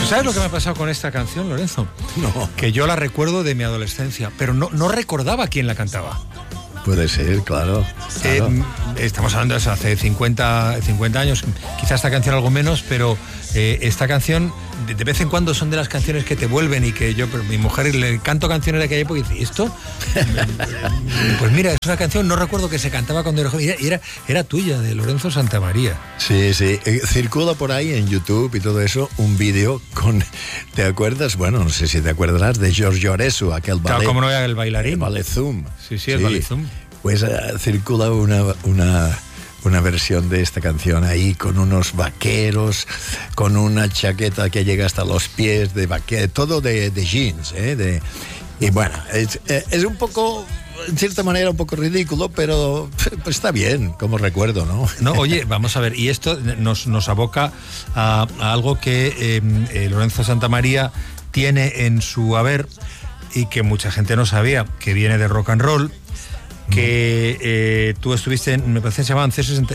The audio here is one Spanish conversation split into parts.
¿Sabes lo que me ha pasado con esta canción, Lorenzo? No. Que yo la recuerdo de mi adolescencia, pero no recordaba quién la cantaba. Puede ser, claro. Estamos hablando de eso hace 50 años, quizás esta canción algo menos, pero esta canción de vez en cuando son de las canciones que te vuelven y que yo, mi mujer le canto canciones de aquella época y dice, ¿y esto? Pues mira, es una canción, no recuerdo que se cantaba cuando era joven, y era tuya, de Lorenzo Santamaría. Sí, circula por ahí en YouTube y todo eso un vídeo con, ¿te acuerdas? Bueno, no sé si te acordarás de Giorgio Aresu, aquel ballet. Claro, como no era el bailarín. El ballet Zoom. Sí, el ballet Zoom. Pues circula una versión de esta canción ahí con unos vaqueros, con una chaqueta que llega hasta los pies de vaquero, todo de jeans, y bueno, es un poco, en cierta manera un poco ridículo, pero pues está bien como recuerdo, ¿no? No, oye, vamos a ver, y esto nos aboca a algo que Lorenzo Santamaría tiene en su haber y que mucha gente no sabía, que viene de rock and roll, que tú estuviste en, me parece que se llamaban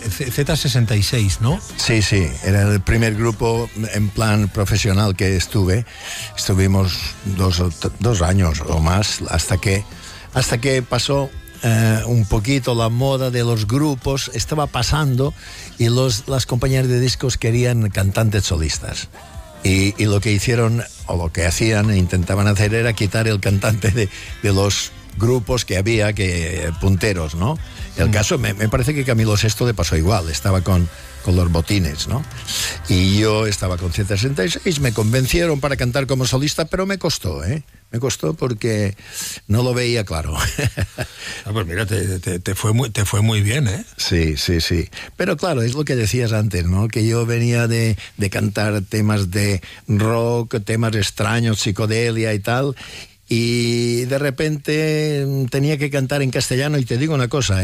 Z66, ¿no? Sí, era el primer grupo en plan profesional que estuvimos dos años o más hasta que pasó un poquito la moda de los grupos, estaba pasando y las compañías de discos querían cantantes solistas. Y lo que hicieron, o lo que hacían e intentaban hacer, era quitar el cantante de los grupos que había, punteros, ¿no? El caso, me parece que Camilo VI le pasó igual, estaba con los Botines, ¿no? Y yo estaba con Z66, me convencieron para cantar como solista, pero me costó, Me costó porque no lo veía claro. Pues mira, te fue muy bien, ¿eh? Sí. Pero claro, es lo que decías antes, ¿no? Que yo venía de cantar temas de rock, temas extraños, psicodelia y tal, y de repente tenía que cantar en castellano, y te digo una cosa,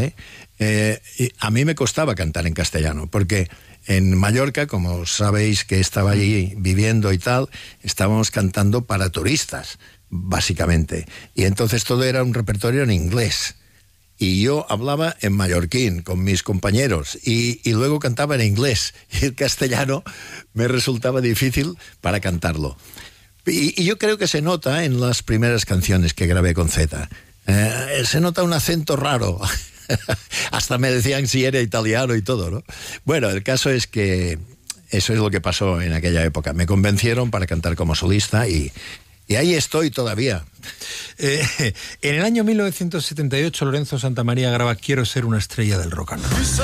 a mí me costaba cantar en castellano, porque en Mallorca, como sabéis que estaba allí viviendo y tal, estábamos cantando para turistas, básicamente, y entonces todo era un repertorio en inglés, y yo hablaba en mallorquín con mis compañeros, y luego cantaba en inglés, y el castellano me resultaba difícil para cantarlo. Y yo creo que se nota en las primeras canciones que grabé con Z. Se nota un acento raro. Hasta me decían si era italiano y todo, ¿no? Bueno, el caso es que eso es lo que pasó en aquella época. Me convencieron para cantar como solista y ahí estoy todavía. En el año 1978, Lorenzo Santamaría graba Quiero ser una estrella del rock and roll.